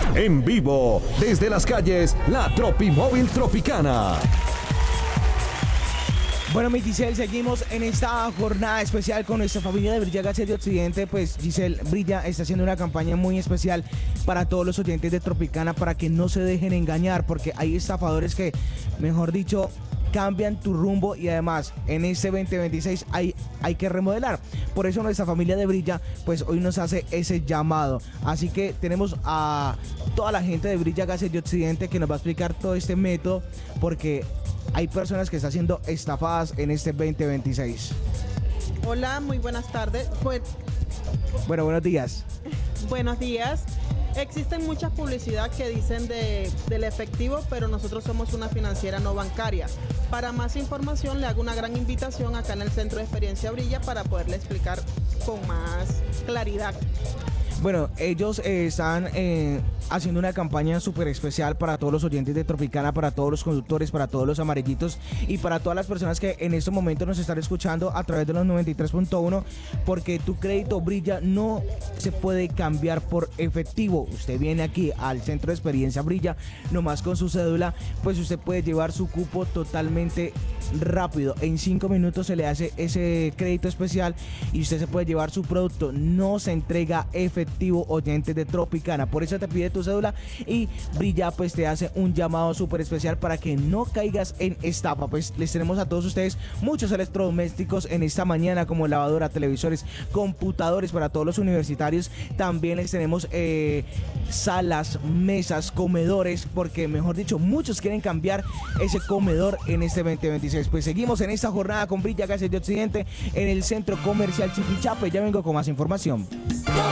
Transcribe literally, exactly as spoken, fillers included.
En vivo, desde las calles, la Tropimóvil Tropicana. Bueno, mi Giselle, seguimos en esta jornada especial con nuestra familia de Brilla Gases de Occidente. Pues Giselle, Brilla está haciendo una campaña muy especial para todos los oyentes de Tropicana para que no se dejen engañar, porque hay estafadores que, mejor dicho, cambian tu rumbo y además en este veinte veintiséis hay, hay que remodelar. Por eso nuestra familia de Brilla pues hoy nos hace ese llamado. Así que tenemos a toda la gente de Brilla Gases de Occidente que nos va a explicar todo este método, porque hay personas que están siendo estafadas en este veinte veintiséis. Hola, muy buenas tardes. Pues, bueno, buenos días. Buenos días. Existen muchas publicidades que dicen de, del efectivo, pero nosotros somos una financiera no bancaria. Para más información le hago una gran invitación acá en el Centro de Experiencia Brilla para poderle explicar con más claridad. Bueno, ellos eh, están eh, haciendo una campaña súper especial para todos los oyentes de Tropicana, para todos los conductores, para todos los amarillitos y para todas las personas que en estos momentos nos están escuchando a través de los noventa y tres punto uno, porque tu crédito Brilla no se puede cambiar por efectivo. Usted viene aquí al Centro de Experiencia Brilla, nomás con su cédula, pues usted puede llevar su cupo totalmente rápido. En cinco minutos se le hace ese crédito especial y usted se puede llevar su producto. No se entrega efectivo, oyentes de Tropicana. Por eso te pide tu cédula y Brilla pues te hace un llamado súper especial para que no caigas en estafa. Pues les tenemos a todos ustedes muchos electrodomésticos en esta mañana, como lavadora, televisores, computadores para todos los universitarios. También les tenemos eh, salas, mesas, comedores, porque mejor dicho muchos quieren cambiar ese comedor en este veinte veintiséis. Pues seguimos en esta jornada con Brilla Gases de Occidente en el Centro Comercial Chipichape. Ya vengo con más información.